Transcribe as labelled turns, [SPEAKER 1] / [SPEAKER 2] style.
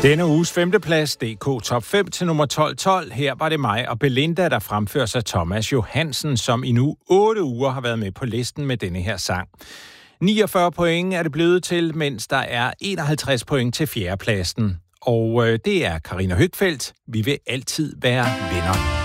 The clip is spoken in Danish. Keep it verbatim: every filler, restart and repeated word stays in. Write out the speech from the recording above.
[SPEAKER 1] Denne uges femteplads, D K Top fem til nummer tolv tolv. Her var det mig og Belinda, der fremfører sig Thomas Johansen, som i nu otte uger har været med på listen med denne her sang. niogfyrre point er det blevet til, mens der er enoghalvtreds point til fjerdepladsen. Og øh, det er Karina Høgfeldt. Vi vil altid være venner.